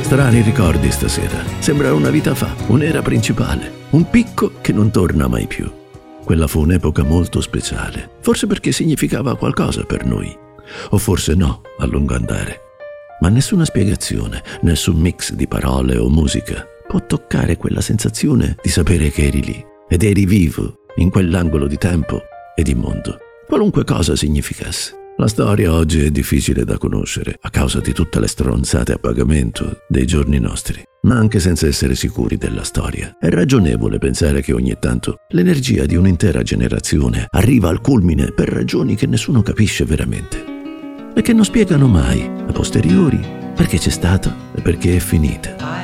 Strani ricordi stasera. Sembra una vita fa, un'era principale, un picco che non torna mai più. Quella fu un'epoca molto speciale, forse perché significava qualcosa per noi, o forse no, a lungo andare. Ma nessuna spiegazione, nessun mix di parole o musica può toccare quella sensazione di sapere che eri lì, ed eri vivo in quell'angolo di tempo e di mondo, qualunque cosa significasse. La storia oggi è difficile da conoscere a causa di tutte le stronzate a pagamento dei giorni nostri. Ma anche senza essere sicuri della storia, è ragionevole pensare che ogni tanto l'energia di un'intera generazione arriva al culmine per ragioni che nessuno capisce veramente e che non spiegano mai, a posteriori, perché c'è stata e perché è finita.